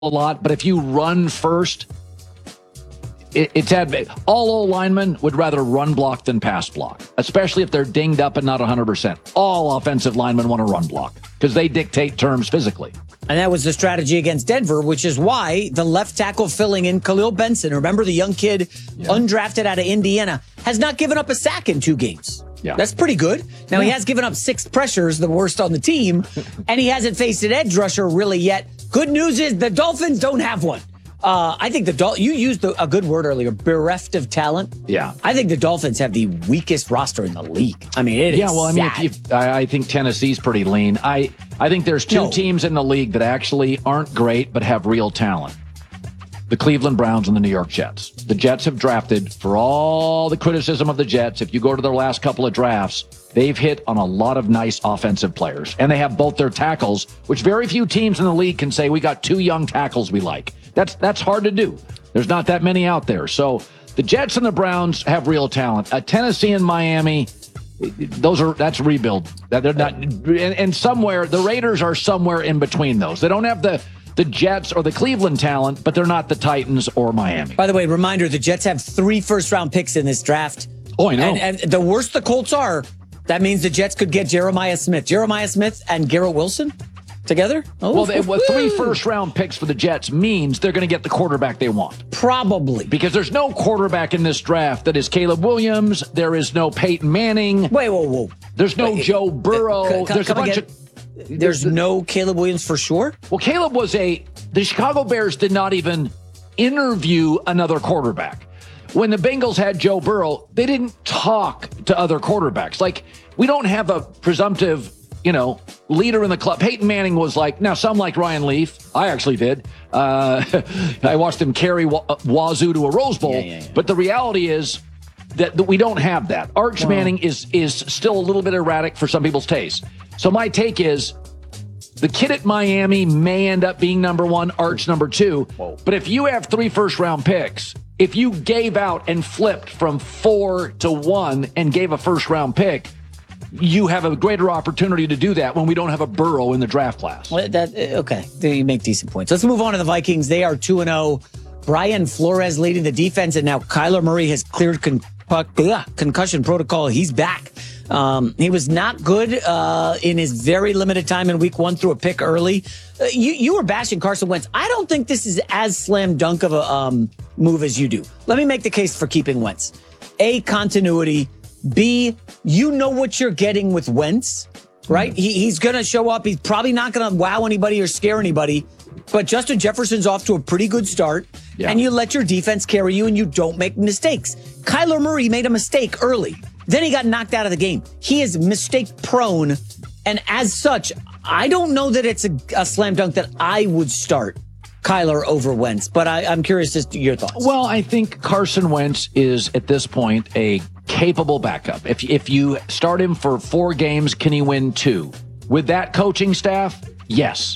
a lot, but if you run first, it's all O linemen would rather run block than pass block, especially if they're dinged up and not 100%. All offensive linemen want to run block because they dictate terms physically. And that was the strategy against Denver, which is why the left tackle filling in Khalil Benson, remember the young kid, undrafted out of Indiana, has not given up a sack in 2 games. Yeah. That's pretty good. Now, he has given up 6 pressures, the worst on the team, and he hasn't faced an edge rusher really yet. Good news is the Dolphins don't have one. I think you used a good word earlier, bereft of talent. Yeah. I think the Dolphins have the weakest roster in the league. I mean, it is well, I mean, I think Tennessee's pretty lean. I think there's 2 teams in the league that actually aren't great but have real talent. The Cleveland Browns and the New York Jets. The Jets have drafted, for all the criticism of the Jets, if you go to their last couple of drafts, they've hit on a lot of nice offensive players. And they have both their tackles, which very few teams in the league can say, we got 2 young tackles we like. That's hard to do. There's not that many out there. So the Jets and the Browns have real talent. Tennessee and Miami, that's rebuild. They're not, and somewhere the Raiders are somewhere in between those. They don't have the Jets or the Cleveland talent, but they're not the Titans or Miami. By the way, reminder: the Jets have 3 first-round picks in this draft. Oh, I know. And the worse the Colts are, that means the Jets could get Jeremiah Smith and Garrett Wilson together? Oh, well, 3 first-round picks for the Jets means they're going to get the quarterback they want. Probably. Because there's no quarterback in this draft that is Caleb Williams. There is no Peyton Manning. Whoa. There's no Joe Burrow. There's no Caleb Williams for sure? Well, Caleb the Chicago Bears did not even interview another quarterback. When the Bengals had Joe Burrow, they didn't talk to other quarterbacks. Like, we don't have a presumptive leader in the club. Peyton Manning was like, now some like Ryan Leaf. I actually did. I watched him carry Wazoo to a Rose Bowl. Yeah. But the reality is that we don't have that. Arch Manning is still a little bit erratic for some people's taste. So my take is the kid at Miami may end up being number 1, Arch number 2. Whoa. But if you have 3 first-round picks, if you gave out and flipped from 4 to 1 and gave a first-round pick, you have a greater opportunity to do that when we don't have a Burrow in the draft class. Okay, you make decent points. Let's move on to the Vikings. They are 2-0. Brian Flores leading the defense, and now Kyler Murray has cleared concussion protocol. He's back. He was not good in his very limited time in week 1 through a pick early. You were bashing Carson Wentz. I don't think this is as slam dunk of a move as you do. Let me make the case for keeping Wentz. A, continuity. B, you know what you're getting with Wentz, right? He's going to show up. He's probably not going to wow anybody or scare anybody. But Justin Jefferson's off to a pretty good start. Yeah. And you let your defense carry you and you don't make mistakes. Kyler Murray made a mistake early. Then he got knocked out of the game. He is mistake prone. And as such, I don't know that it's a slam dunk that I would start Kyler over Wentz. But I'm curious as to your thoughts. Well, I think Carson Wentz is at this point a capable backup. If you start him for 4 games, can he win 2? With that coaching staff, yes.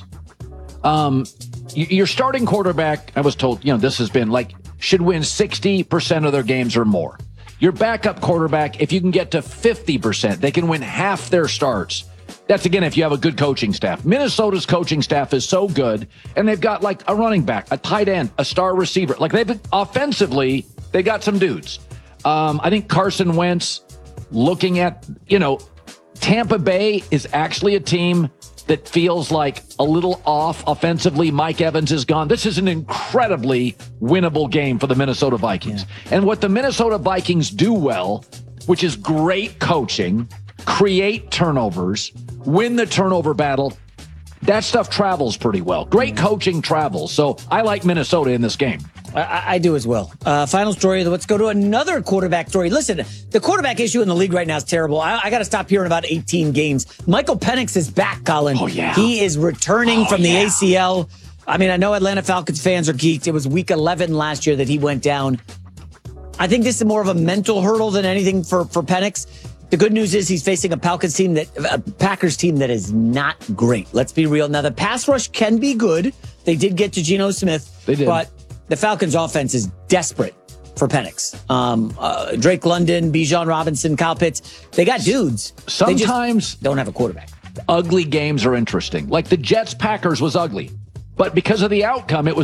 Your starting quarterback, I was told, this has been should win 60% of their games or more. Your backup quarterback, if you can get to 50%, they can win half their starts. That's, again, if you have a good coaching staff. Minnesota's coaching staff is so good, and they've got a running back, a tight end, a star receiver. Offensively, they got some dudes. I think Carson Wentz, looking at, Tampa Bay is actually a team that feels like a little off offensively. Mike Evans is gone. This is an incredibly winnable game for the Minnesota Vikings. Yeah. And what the Minnesota Vikings do well, which is great coaching, create turnovers, win the turnover battle, that stuff travels pretty well. Great coaching travels. So I like Minnesota in this game. I do as well. Final story. Let's go to another quarterback story. Listen, the quarterback issue in the league right now is terrible. I got to stop hearing about 18 games. Michael Penix is back, Colin. Oh, yeah. He is returning from the ACL. I mean, I know Atlanta Falcons fans are geeked. It was week 11 last year that he went down. I think this is more of a mental hurdle than anything for Penix. The good news is he's facing a Packers team that is not great. Let's be real. Now, the pass rush can be good. They did get to Geno Smith. They did. But the Falcons' offense is desperate for Penix. Drake London, Bijan Robinson, Kyle Pitts. They got dudes. Sometimes they just don't have a quarterback. Ugly games are interesting. Like the Jets-Packers was ugly. but because of the outcome, it was